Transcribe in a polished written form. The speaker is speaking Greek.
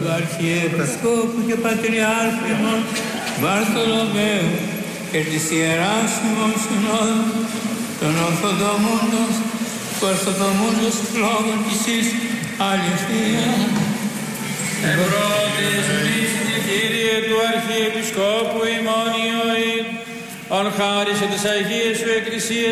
Αρχιεπισκόπου και Πατριάρχου ημών Βαρθολομαίου και της Ιεράς ημών Συνόδου των Ορθοδομούντος του Ορθοδομούντος λόγων της εις αληθεία. Ευρώτης μνήστη Κύριε του Αρχιεπισκόπου ημών Ιωήν, αν χάρισε τις Αγίες σου Εκκλησίες